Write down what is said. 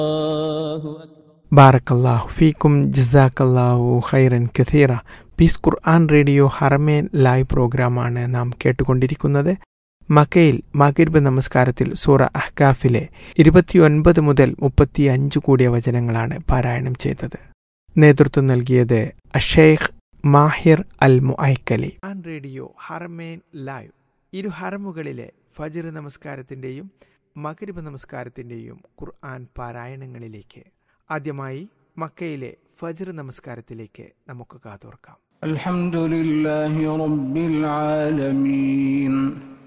ബാറക്കല്ലാഹു ഫീക്കും ജസാക്കല്ലാഹു ഖൈറൻ കഥീറ. പീസ് ഖുർആൻ റേഡിയോ ഹറമേൻ ലൈവ് പ്രോഗ്രാമാണ് നാം കേട്ടുകൊണ്ടിരിക്കുന്നത്. മക്കയിൽ മഗ്രിബ് നമസ്കാരത്തിൽ സൂറ അഹ്കാഫിലെ 29 മുതൽ 35 കൂടിയ വചനങ്ങളാണ് പാരായണം ചെയ്തത്. നേതൃത്വം നൽകിയത് അഷേഖ് മാഹിർ അൽ മുഅയ്ക്കലി. ഖുർആൻ റേഡിയോ ഹറമേൻ ലൈവ് ഇരു ഹറമുകളിലെ ഫജ്ർ നമസ്കാരത്തിൻ്റെയും മഗ്രിബ് നമസ്കാരത്തിൻ്റെയും ഖുർആൻ പാരായണങ്ങളിലേക്ക് ആദ്യമായി മക്കയിലെ ഫജ്ർ നമസ്കാരത്തിലേക്ക് നമുക്ക് കാതോർക്കാം. അൽഹംദുലില്ലാഹി റബ്ബിൽ ആലമീൻ.